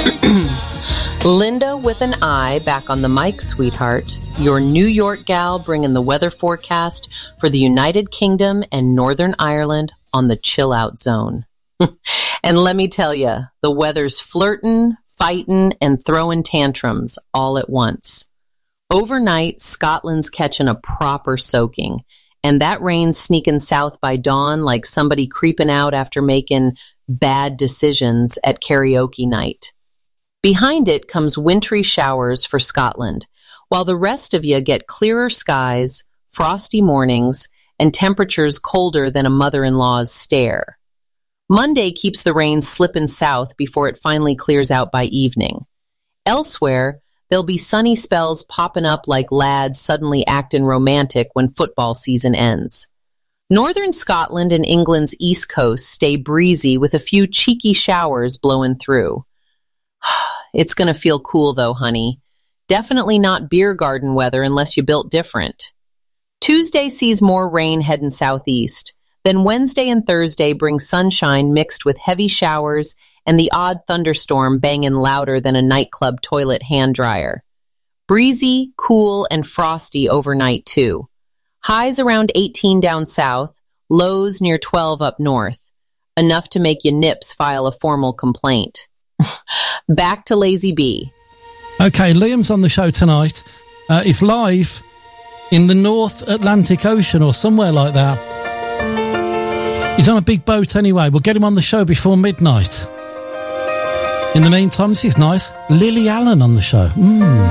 Linda with an I back on the mic, sweetheart. Your New York gal bringing the weather forecast for the United Kingdom and Northern Ireland on the chill out zone. And let me tell you, the weather's flirting, fighting, and throwing tantrums all at once. Overnight, Scotland's catching a proper soaking, and that rain's sneaking south by dawn like somebody creeping out after making bad decisions at karaoke night. Behind it comes wintry showers for Scotland, while the rest of you get clearer skies, frosty mornings, and temperatures colder than a mother-in-law's stare. Monday keeps the rain slipping south before it finally clears out by evening. Elsewhere, there'll be sunny spells popping up like lads suddenly acting romantic when football season ends. Northern Scotland and England's east coast stay breezy with a few cheeky showers blowing through. It's going to feel cool though, honey. Definitely not beer garden weather unless you built different. Tuesday sees more rain heading southeast. Then Wednesday and Thursday bring sunshine mixed with heavy showers and the odd thunderstorm banging louder than a nightclub toilet hand dryer. Breezy, cool, and frosty overnight too. Highs around 18 down south, lows near 12 up north. Enough to make you nips file a formal complaint. Back to Lazy B. Okay, Liam's on the show tonight. He's live in the North Atlantic Ocean or somewhere like that. He's on a big boat anyway. We'll get him on the show before midnight. In the meantime, this is nice. Lily Allen on the show.